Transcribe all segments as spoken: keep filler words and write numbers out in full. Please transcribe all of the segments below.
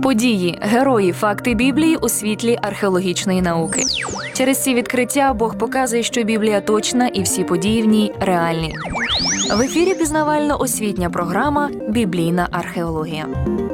Події, герої, факти Біблії у світлі археологічної науки. Через ці відкриття Бог показує, що Біблія точна і всі події в ній реальні. В ефірі пізнавально-освітня програма «Біблійна археологія».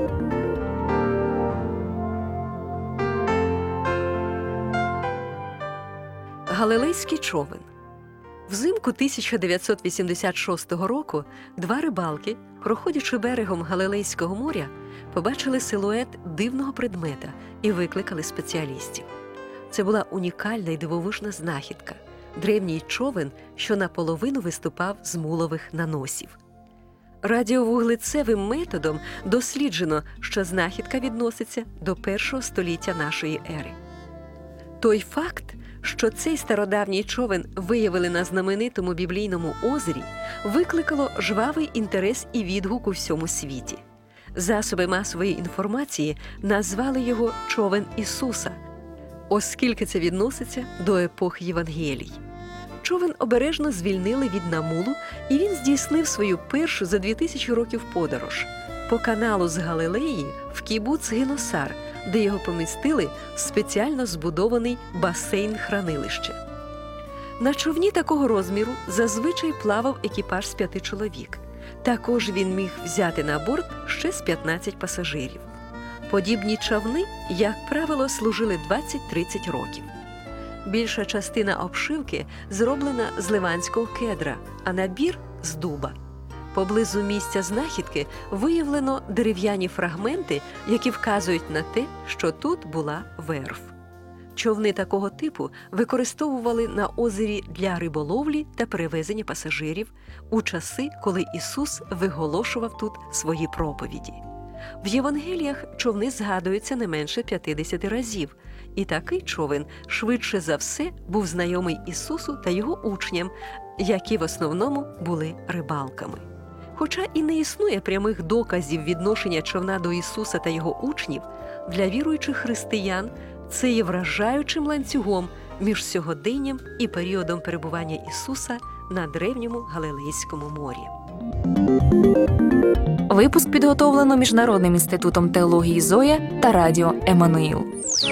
Галилейський човен. Взимку тисяча дев'ятсот вісімдесят шостого року два рибалки, проходячи берегом Галилейського моря, побачили силует дивного предмета і викликали спеціалістів. Це була унікальна і дивовижна знахідка – древній човен, що наполовину виступав з мулових наносів. Радіовуглецевим методом досліджено, що знахідка відноситься до першого століття нашої ери. Той факт, що цей стародавній човен виявили на знаменитому біблійному озері, викликало жвавий інтерес і відгук у всьому світі. Засоби масової інформації назвали його «човен Ісуса», оскільки це відноситься до епох Євангелій. Човен обережно звільнили від намулу, і він здійснив свою першу за дві тисячі років подорож по каналу з Галилеї в кібуц Геносар, де його помістили в спеціально збудований басейн-хранилище. На човні такого розміру зазвичай плавав екіпаж з п'яти чоловік. Також він міг взяти на борт ще з п'ятнадцять пасажирів. Подібні човни, як правило, служили двадцять-тридцять років. Більша частина обшивки зроблена з ливанського кедра, а набір – з дуба. Поблизу місця знахідки виявлено дерев'яні фрагменти, які вказують на те, що тут була верф. Човни такого типу використовували на озері для риболовлі та перевезення пасажирів у часи, коли Ісус виголошував тут свої проповіді. В Євангеліях човни згадуються не менше п'ятдесят разів, і такий човен швидше за все був знайомий Ісусу та його учням, які в основному були рибалками. Хоча і не існує прямих доказів відношення човна до Ісуса та його учнів, для віруючих християн це є вражаючим ланцюгом між сьогоденням і періодом перебування Ісуса на древньому Галилейському морі. Випуск підготовлено Міжнародним інститутом теології Зоя та радіо Еммануїл.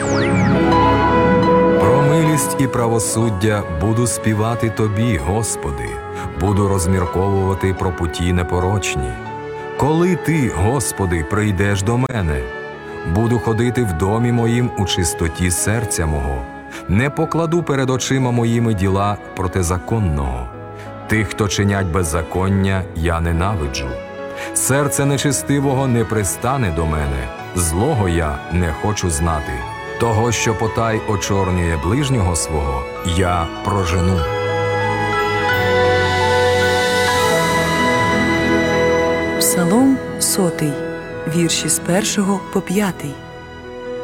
Про милість і правосуддя буду співати Тобі, Господи, буду розмірковувати про путі непорочні. Коли Ти, Господи, прийдеш до мене, буду ходити в домі моїм у чистоті серця мого, не покладу перед очима моїми діла протизаконного. Тих, хто чинять беззаконня, я ненавиджу. Серце нечестивого не пристане до мене, злого я не хочу знати. Того, що потай очорнює ближнього свого, я прожену. Псалом сотий, вірші з першого по п'ятий.